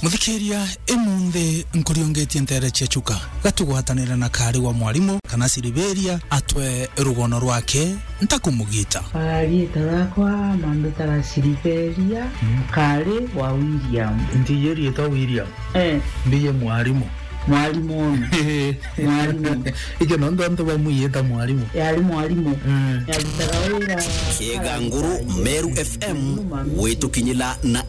Muthikiria emunde nkuriongetie ntere chechuka gatugwatanira na kari wa mwalimu kana Siliberia atwe rugono rwake ntakumugita arieta rakwa mandutara Siliberia kari wa William ndiyeri eta William ndiye mwalimu mwalimu ike ndo bamuyeta mwalimu yali mwalimu yalitaraira Kiega Nguru Meru FM wetu kinyila na